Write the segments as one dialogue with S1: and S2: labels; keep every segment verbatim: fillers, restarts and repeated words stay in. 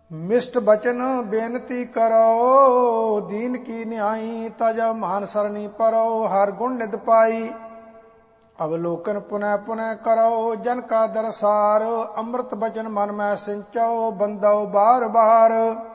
S1: मिष्ट बचन बेनती करो, दीन की न्यायी तज मान सरनी परो, हर गुण निध पाई। अवलोकन पुनः पुनः करो, जन का दरसार, अमृत बचन मन में सिंचो, बंदो बार बार।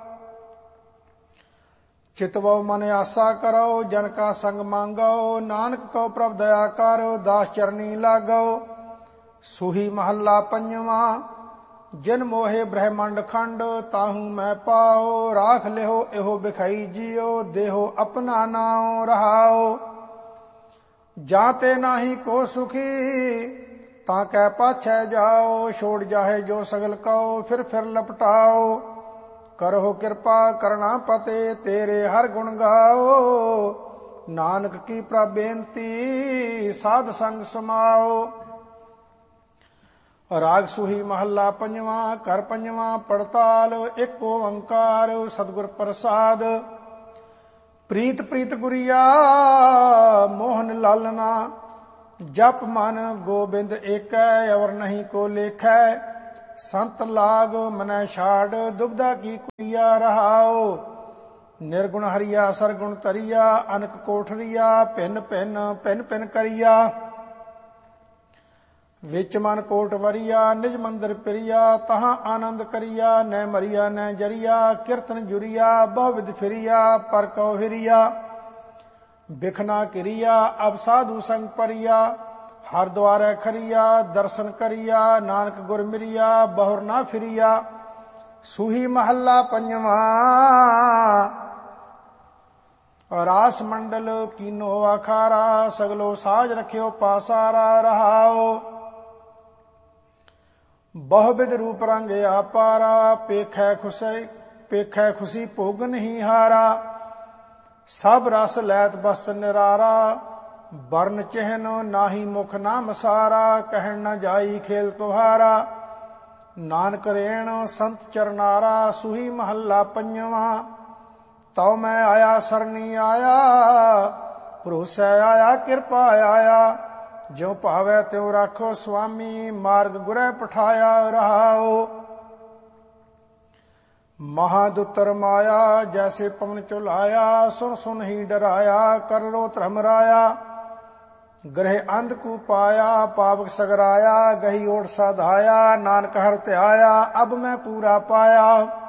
S1: चितवो मन आशा करो, जन का संग मांगो, नानक को प्रभ दया करो, दास चरनी लागो। सुही महला पंजवा, जिन मोहे ब्रह्मंड खंड, ताहू मैं पाओ, राख लेहो एहो बिखाई जियो, देहो अपना नाओ रहाओ। जाते नाही को सुखी, ताकै पाछै जाओ, छोड़ जाहे जो सगल कहो, फिर फिर लपटाओ। करहो कृपा करना पते, तेरे हर गुण गाओ, नानक की प्रबेनती साध संग समाओ। राग सुही महला पंजवा, कर पंजवा पड़ताल, एक ओंकार सतगुर प्रसाद। प्रीत प्रीत गुरिया मोहन लालना, जप मन गोबिंद एकै, अवर नहीं को लेखै। संत लाग मनै छाड़, दुबदा की कुरिया रहाओ। निर्गुण हरिया सरगुण तरिया, अनक कोठरिया, भिन्न भिन्न भिन्न भिन्न करिया। विच मन कोट वरिया, निज मंदिर प्रिया, तहां आनंद करिया। न मरिया न जरिया, कीर्तन जुरिया, बहुविध फिरिया, पर कौ हिरिया। बिखना किरिया, अब साधु संग परिया, हर द्वारे खरिया, दर्शन करिया। नानक गुर मिरिया, बहुर ना फिरिया। सुही महला पंजवा, रास मंडल कीनो आखारा, सगलो साज रखियो पासारा रहाओ। बहुविध रूप रंग आपारा, पेखै खुशी पेखै खुशी भोगन ही हारा। सब रस लैत बस्त निरारा, वर्ण चिन्ह नाही मुख नाम सारा। कहन न जाई खेल तुहारा, नानक रेण संत चरनारा। सुही महला पंजवा, तौ मैं आया सरनी आया, भरोसै आया कृपा आया। ज्यों भावै त्यों राखो स्वामी, मार्ग गुरै पठाया रहाओ। महादुतर माया जैसे पवन चुलाया, सुन सुन ही डराया, कर रो धर्म राया। ग्रह अंध को पाया, पावक सगराया, गही ओट साधाया। नानक हर त्याया, अब मैं पूरा पाया।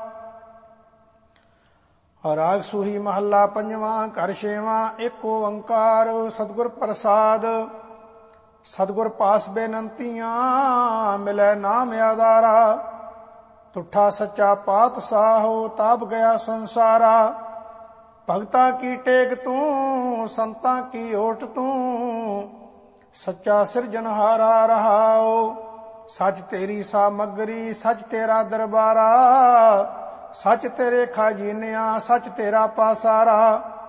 S1: राग सुही महला पंजवा, कर छेवा, एक ओंकार सतगुर प्रसाद। सतगुर पास बेनंतियां, मिलै नाम आधारा। तुठा सच्चा पातशाहो, ताप गया संसारा। भगता की टेक तू, संता की ओट तू, सच्चा सिरजनहारा रहाओ। सच तेरी सामग्री, सच तेरा दरबारा। सच तेरे खाजीनिया, सच तेरा पासारा।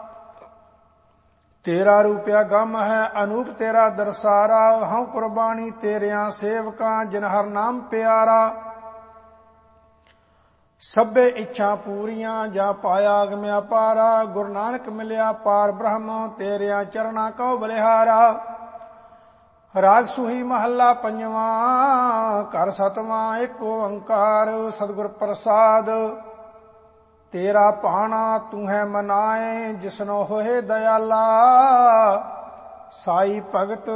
S1: तेरा रूपया गम है, अनूप तेरा दरसारा। हूं कुर्बानी तेरिया सेवका, जिन हर नाम प्यारा। सभे इच्छा पूरियां, जा पाया अगम्या पारा। गुरु नानक मिलिया पार ब्रह्म, तेरिया चरना कौ बलिहारा। राग सुही महला पंजवा, कर सतवा, एक ओंकार सतगुर प्रसाद। तेरा पाना तू है मनाए, जिसनो होए दयाला। साई भगत